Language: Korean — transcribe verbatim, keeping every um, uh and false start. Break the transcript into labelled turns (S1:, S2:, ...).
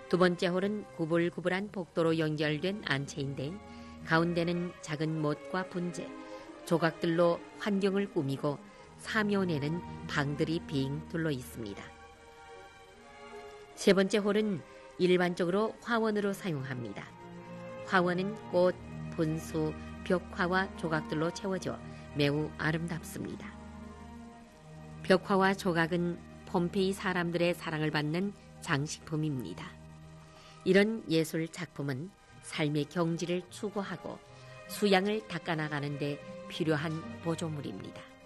S1: 두 번째 홀은 구불구불한 복도로 연결된 안채인데 가운데는 작은 못과 분재, 조각들로 환경을 꾸미고 사면에는 방들이 빙 둘러 있습니다. 세 번째 홀은 일반적으로 화원으로 사용합니다. 화원은 꽃, 분수, 벽화와 조각들로 채워져 매우 아름답습니다. 벽화와 조각은 폼페이 사람들의 사랑을 받는 장식품입니다. 이런 예술 작품은 삶의 경지를 추구하고 수양을 닦아나가는 데 필요한 보조물입니다.